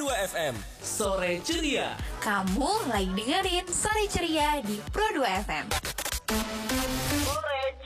Pro2 FM. Sore Ceria. Kamu lagi dengerin Sore Ceria di Pro2 FM. Sore